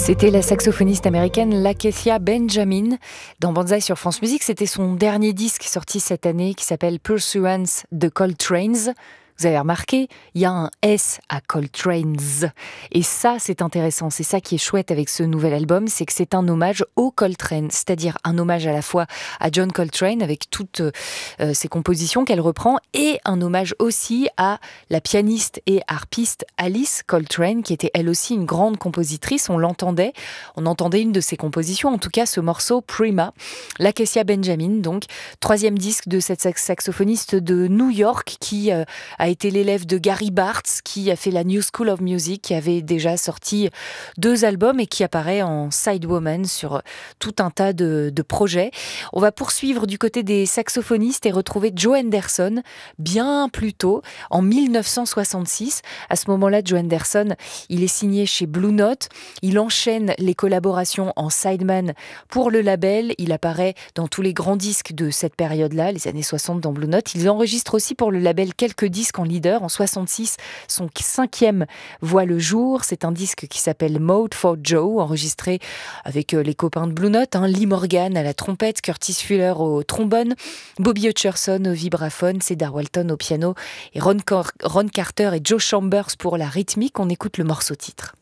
C'était la saxophoniste américaine Lakecia Benjamin. Dans Banzai sur France Musique, c'était son dernier disque sorti cette année qui s'appelle Pursuance de Coltrane's. Vous avez remarqué, il y a un S à Coltrane's. Et ça, c'est intéressant. C'est ça qui est chouette avec ce nouvel album, c'est que c'est un hommage au Coltrane. C'est-à-dire un hommage à la fois à John Coltrane avec toutes ses compositions qu'elle reprend et un hommage aussi à la pianiste et harpiste Alice Coltrane qui était elle aussi une grande compositrice. On entendait une de ses compositions, en tout cas ce morceau Prima. Lakecia Benjamin, donc, troisième disque de cette saxophoniste de New York qui a été l'élève de Gary Bartz, qui a fait la New School of Music, qui avait déjà sorti 2 albums et qui apparaît en sidewoman sur tout un tas de projets. On va poursuivre du côté des saxophonistes et retrouver Joe Henderson bien plus tôt, en 1966. À ce moment-là, Joe Henderson, il est signé chez Blue Note. Il enchaîne les collaborations en sideman pour le label. Il apparaît dans tous les grands disques de cette période-là, les années 60 dans Blue Note. Il enregistre aussi pour le label quelques disques en leader. En 66, son 5e voit le jour. C'est un disque qui s'appelle Mode for Joe, enregistré avec les copains de Blue Note, Lee Morgan à la trompette, Curtis Fuller au trombone, Bobby Hutcherson au vibraphone, Cedar Walton au piano et Ron Carter et Joe Chambers pour la rythmique. On écoute le morceau titre.